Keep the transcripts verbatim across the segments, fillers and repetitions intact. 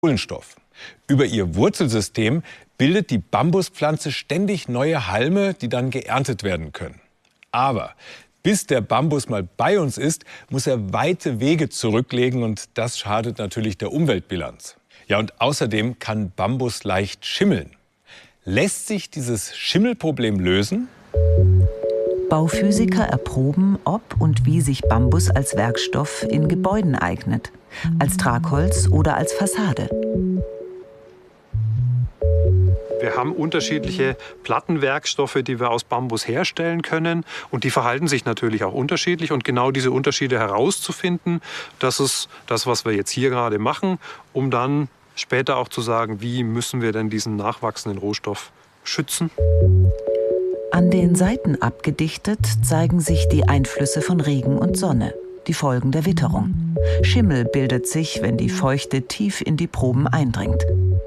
Kohlenstoff. Über ihr Wurzelsystem bildet die Bambuspflanze ständig neue Halme, die dann geerntet werden können. Aber bis der Bambus mal bei uns ist, muss er weite Wege zurücklegen und das schadet natürlich der Umweltbilanz. Ja, und außerdem kann Bambus leicht schimmeln. Lässt sich dieses Schimmelproblem lösen? Bauphysiker erproben, ob und wie sich Bambus als Werkstoff in Gebäuden eignet, als Tragholz oder als Fassade. Wir haben unterschiedliche Plattenwerkstoffe, die wir aus Bambus herstellen können. Und die verhalten sich natürlich auch unterschiedlich. Und genau diese Unterschiede herauszufinden, das ist das, was wir jetzt hier gerade machen, um dann später auch zu sagen, wie müssen wir denn diesen nachwachsenden Rohstoff schützen. An den Seiten abgedichtet zeigen sich die Einflüsse von Regen und Sonne, die Folgen der Witterung. Schimmel bildet sich, wenn die Feuchte tief in die Proben eindringt.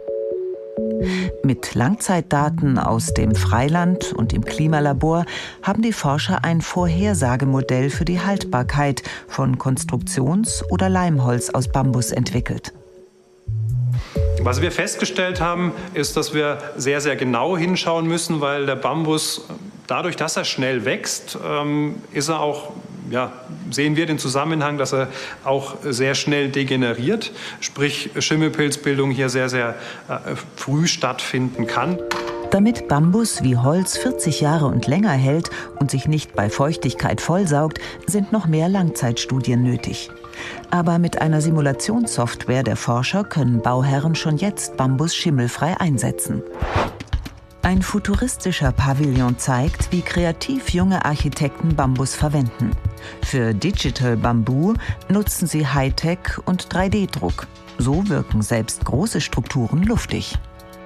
Mit Langzeitdaten aus dem Freiland und im Klimalabor haben die Forscher ein Vorhersagemodell für die Haltbarkeit von Konstruktions- oder Leimholz aus Bambus entwickelt. Was wir festgestellt haben, ist, dass wir sehr, sehr genau hinschauen müssen, weil der Bambus, dadurch, dass er schnell wächst, ähm, ist er auch, ja, sehen wir den Zusammenhang, dass er auch sehr schnell degeneriert, sprich Schimmelpilzbildung hier sehr, sehr äh, früh stattfinden kann. Damit Bambus wie Holz vierzig Jahre und länger hält und sich nicht bei Feuchtigkeit vollsaugt, sind noch mehr Langzeitstudien nötig. Aber mit einer Simulationssoftware der Forscher können Bauherren schon jetzt Bambus schimmelfrei einsetzen. Ein futuristischer Pavillon zeigt, wie kreativ junge Architekten Bambus verwenden. Für Digital Bamboo nutzen sie Hightech und drei D Druck. So wirken selbst große Strukturen luftig.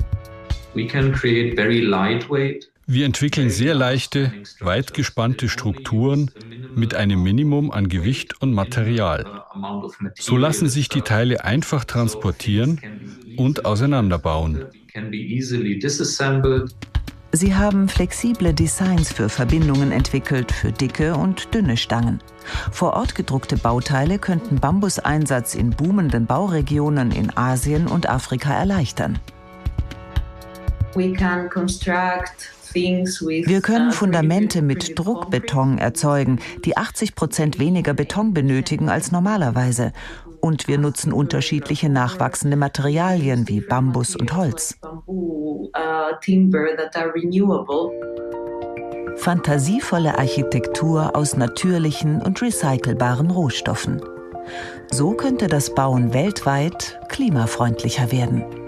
Wir entwickeln sehr leichte, weit gespannte Strukturen mit einem Minimum an Gewicht und Material. So lassen sich die Teile einfach transportieren und auseinanderbauen. Sie haben flexible Designs für Verbindungen entwickelt, für dicke und dünne Stangen. Vor Ort gedruckte Bauteile könnten Bambuseinsatz in boomenden Bauregionen in Asien und Afrika erleichtern. Wir können Fundamente mit Druckbeton erzeugen, die achtzig Prozent weniger Beton benötigen als normalerweise. Und wir nutzen unterschiedliche nachwachsende Materialien wie Bambus und Holz. Fantasievolle Architektur aus natürlichen und recycelbaren Rohstoffen. So könnte das Bauen weltweit klimafreundlicher werden.